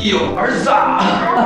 有儿子啊！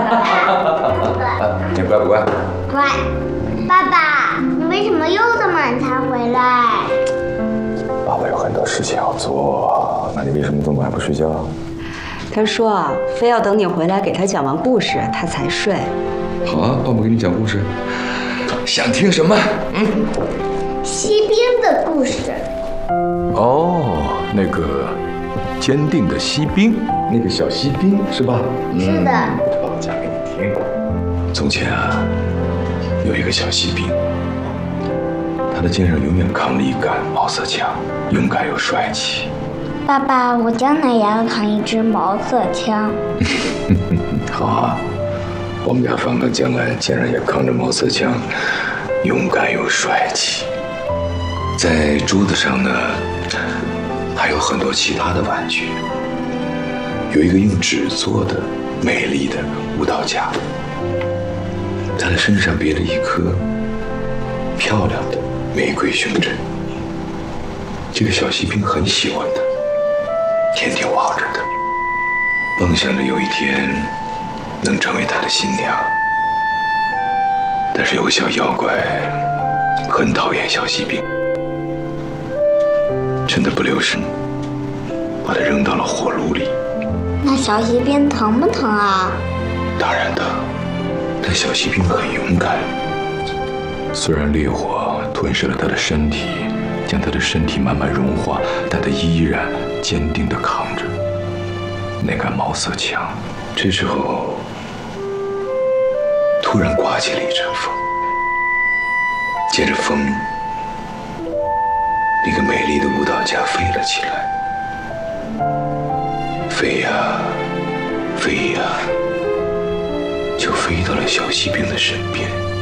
你乖不乖？ 乖。爸爸，你为什么又这么晚才回来？ 爸爸有很多事情要做，那你为什么这么晚不睡觉？ 他说啊，非要等你回来给他讲完故事，他才睡。 好啊，爸爸给你讲故事。想听什么？ 锡兵的故事。 哦，那个坚定的锡兵，那个小锡兵是吧？ 是的。 爸爸讲给你听。从前啊，有一个小锡兵，他的肩上永远扛了一杆毛瑟枪，勇敢又帅气。 爸爸，我将来也要扛一支毛瑟枪。 好啊，我们家方哥将来肩上也扛着毛瑟枪，勇敢又帅气。在桌子上呢，还有很多其他的玩具。有一个用纸做的美丽的舞蹈架，他的身上别着一颗漂亮的玫瑰胸针。这个小锡兵很喜欢它，天天望着它，梦想着有一天能成为他的新娘。但是有个小妖怪很讨厌小锡兵，趁他不留神，把他扔到了火炉里。 那小锡兵疼不疼啊？ 当然疼，但小锡兵很勇敢。虽然烈火吞噬了他的身体，将他的身体慢慢融化，但他依然坚定地扛着那杆毛瑟枪。这时候，突然刮起了一阵风，接着风，那个美丽的舞蹈架飞了起来，飞呀飞呀，就飞到了小锡兵的身边。